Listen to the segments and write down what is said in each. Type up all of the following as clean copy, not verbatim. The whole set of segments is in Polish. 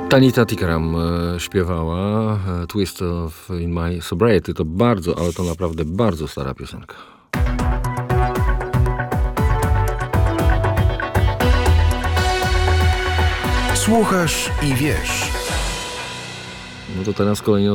Tanita Tikaram śpiewała Twist of in My Sobriety. To bardzo, ale to naprawdę bardzo stara piosenka. Słuchasz i wiesz. No to teraz kolejny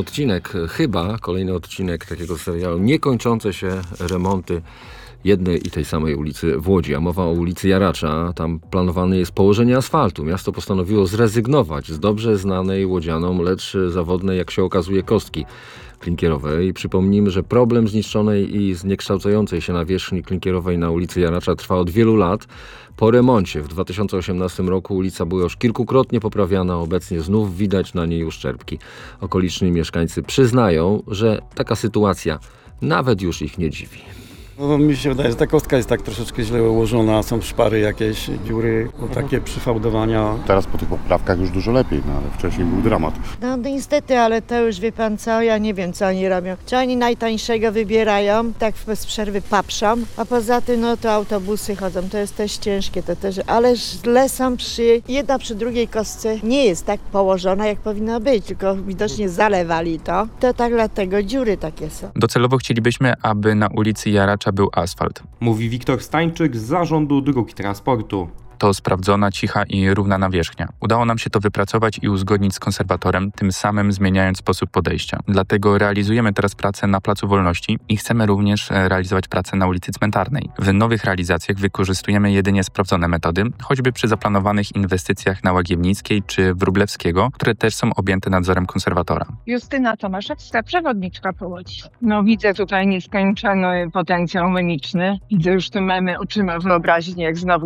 odcinek takiego serialu. Niekończące się remonty jednej i tej samej ulicy w Łodzi, a mowa o ulicy Jaracza. Tam planowane jest położenie asfaltu. Miasto postanowiło zrezygnować z dobrze znanej łodzianom, lecz zawodnej, jak się okazuje, kostki klinkierowej. Przypomnijmy, że problem zniszczonej i zniekształcającej się nawierzchni klinkierowej na ulicy Jaracza trwa od wielu lat. Po remoncie w 2018 roku ulica była już kilkukrotnie poprawiana, obecnie znów widać na niej uszczerbki. Okoliczni mieszkańcy przyznają, że taka sytuacja nawet już ich nie dziwi. No, mi się wydaje, że ta kostka jest tak troszeczkę źle ułożona, są szpary, jakieś dziury, takie przyfałdowania. Teraz po tych poprawkach już dużo lepiej, no ale wcześniej był dramat. No niestety, ale to już wie pan co, ja nie wiem co oni robią. Czy oni najtańszego wybierają, tak bez przerwy papszą, a poza tym no to autobusy chodzą, to jest też ciężkie, to też, ale źle są jedna przy drugiej kostce nie jest tak położona jak powinna być, tylko widocznie zalewali to tak dlatego dziury takie są. Docelowo chcielibyśmy, aby na ulicy Jaracza był asfalt. Mówi Wiktor Stańczyk z Zarządu Dróg i Transportu. To sprawdzona, cicha i równa nawierzchnia. Udało nam się to wypracować i uzgodnić z konserwatorem, tym samym zmieniając sposób podejścia. Dlatego realizujemy teraz pracę na Placu Wolności i chcemy również realizować pracę na ulicy Cmentarnej. W nowych realizacjach wykorzystujemy jedynie sprawdzone metody, choćby przy zaplanowanych inwestycjach na Łagiewnickiej czy Wróblewskiego, które też są objęte nadzorem konserwatora. Justyna Tomaszewska, przewodniczka po Łodzi. No widzę tutaj nieskończony potencjał memiczny. Widzę już te memy oczyma wyobraźni, jak znowu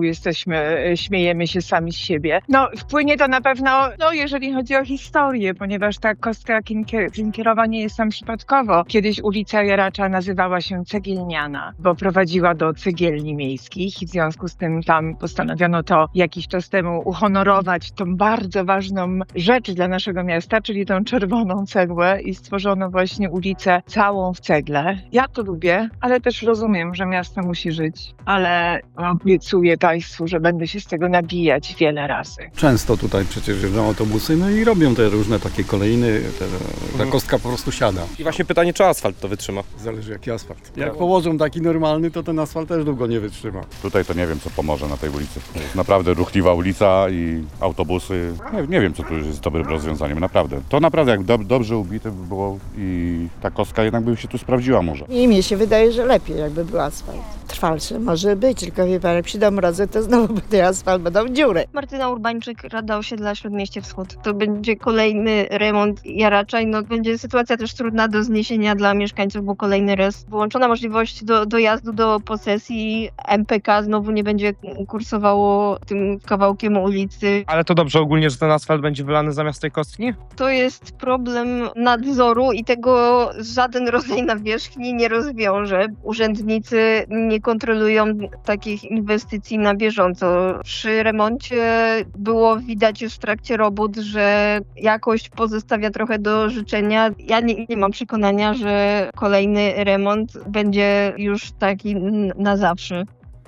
śmiejemy się sami z siebie. No, wpłynie to na pewno, jeżeli chodzi o historię, ponieważ ta kostka klinkierowa nie jest tam przypadkowo. Kiedyś ulica Jaracza nazywała się Cegielniana, bo prowadziła do cegielni miejskich i w związku z tym tam postanowiono to jakiś czas temu uhonorować tą bardzo ważną rzecz dla naszego miasta, czyli tą czerwoną cegłę i stworzono właśnie ulicę całą w cegle. Ja to lubię, ale też rozumiem, że miasto musi żyć, ale obiecuję Państwu, że będę się z tego nabijać wiele razy. Często tutaj przecież jeżdżą autobusy, no i robią te różne takie kolejny, ta kostka po prostu siada. I właśnie pytanie, czy asfalt to wytrzyma? Zależy jaki asfalt. Jak położą taki normalny, to ten asfalt też długo nie wytrzyma. Tutaj to nie wiem, co pomoże na tej ulicy. To jest naprawdę ruchliwa ulica i autobusy. Nie wiem, co tu już jest dobrym rozwiązaniem, naprawdę. To naprawdę jak dobrze ubite by było i ta kostka jednak by się tu sprawdziła może. I mnie się wydaje, że lepiej jakby był asfalt. Trwalszy może być, tylko wie pan, jak przyjdą mrozy, to znowu będzie asfalt, będą dziury. Martyna Urbańczyk, Rada Osiedla Śródmieście Wschód. To będzie kolejny remont Jaracza i będzie sytuacja też trudna do zniesienia dla mieszkańców, bo kolejny raz wyłączona możliwość dojazdu do posesji. MPK znowu nie będzie kursowało tym kawałkiem ulicy. Ale to dobrze ogólnie, że ten asfalt będzie wylany zamiast tej kostki? To jest problem nadzoru i tego żaden rodzaj nawierzchni nie rozwiąże. Urzędnicy nie kontrolują takich inwestycji na bieżąco. Przy remoncie było widać już w trakcie robót, że jakość pozostawia trochę do życzenia. Ja nie mam przekonania, że kolejny remont będzie już taki na zawsze.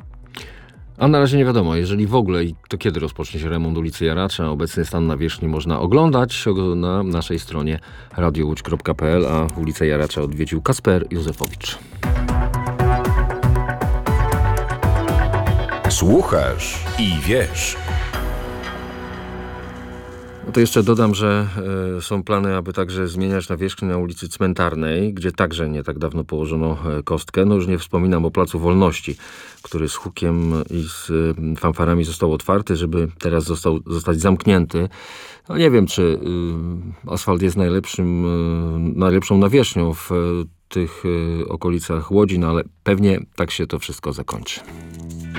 A na razie nie wiadomo, jeżeli w ogóle i to kiedy rozpocznie się remont ulicy Jaracza. Obecny stan nawierzchni można oglądać na naszej stronie radiołódź.pl, a ulicę Jaracza odwiedził Kasper Józefowicz. Słuchasz i wiesz. No to jeszcze dodam, że są plany, aby także zmieniać nawierzchnię na ulicy Cmentarnej, gdzie także nie tak dawno położono kostkę. No już nie wspominam o Placu Wolności, który z hukiem i z fanfarami został otwarty, żeby teraz zostać zamknięty. No nie wiem, czy asfalt jest najlepszą nawierzchnią w tych okolicach Łodzi, no ale pewnie tak się to wszystko zakończy.